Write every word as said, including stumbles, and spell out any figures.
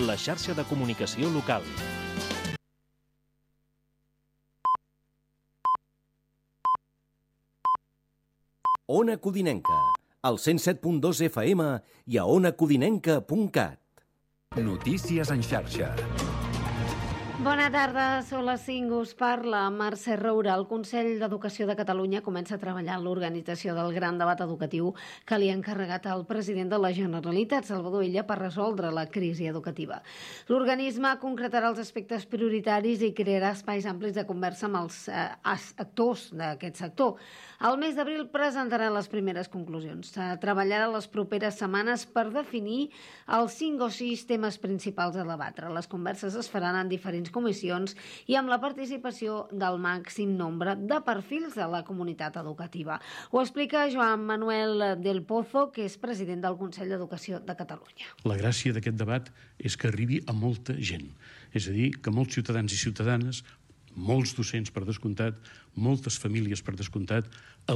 la xarxa de comunicació local. Ona Codinenca, al cent set punt dos F M i a ona codinenca punt cat. Notícies en xarxa. Bona tarda, són les cinc, us parla Mercè Roura. El Consell d'Educació de Catalunya comença a treballar en l'organització del gran debat educatiu que li ha encarregat el president de la Generalitat, Salvador Illa, per resoldre la crisi educativa. L'organisme concretarà els aspectes prioritaris i crearà espais amplis de conversa amb els eh, actors d'aquest sector. Al mes d'abril presentarà les primeres conclusions. Se treballarà les properes setmanes per definir els cinc o sis temes principals a debatre. Les converses es faran en diferents comissions i amb la participació del màxim nombre de perfils de la comunitat educativa. Ho explica Joan Manuel del Pozo, que és president del Consell d'Educació de Catalunya. La gràcia d'aquest debat és que arribi a molta gent, és a dir, que molts ciutadans i ciutadanes, molts docents per descomptat, moltes famílies per descomptat,